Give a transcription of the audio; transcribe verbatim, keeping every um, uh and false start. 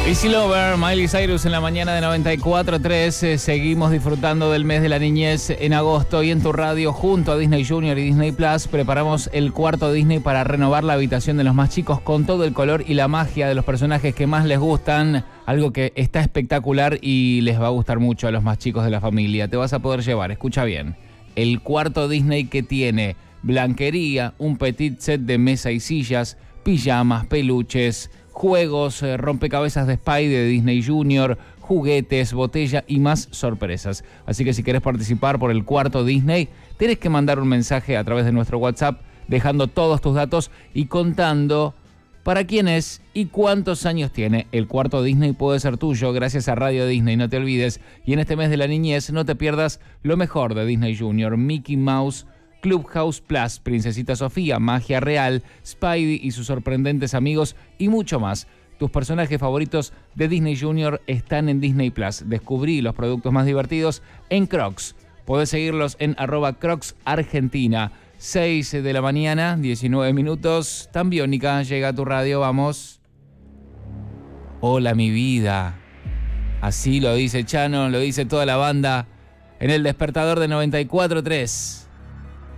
Easy Lover, Miley Cyrus en la mañana de noventa y cuatro punto tres. Eh, seguimos disfrutando del mes de la niñez en agosto y en tu radio junto a Disney Junior y Disney Plus preparamos el cuarto Disney para renovar la habitación de los más chicos con todo el color y la magia de los personajes que más les gustan. Algo que está espectacular y les va a gustar mucho a los más chicos de la familia. Te vas a poder llevar, escucha bien, el cuarto Disney que tiene blanquería, un petit set de mesa y sillas, pijamas, peluches, juegos, eh, rompecabezas de Spy de Disney Junior, juguetes, botella y más sorpresas. Así que si querés participar por el cuarto Disney, tenés que mandar un mensaje a través de nuestro WhatsApp dejando todos tus datos y contando para quién es y cuántos años tiene. El cuarto Disney puede ser tuyo gracias a Radio Disney, no te olvides. Y en este mes de la niñez no te pierdas lo mejor de Disney Junior, Mickey Mouse, Clubhouse Plus, Princesita Sofía, Magia Real, Spidey y sus sorprendentes amigos y mucho más. Tus personajes favoritos de Disney Junior están en Disney Plus. Descubrí los productos más divertidos en Crocs. Podés seguirlos en arroba Crocs Argentina. seis de la mañana, diecinueve minutos. Tan Biónica llega a tu radio, vamos. Hola mi vida. Así lo dice Chano, lo dice toda la banda en el despertador de noventa y cuatro punto tres.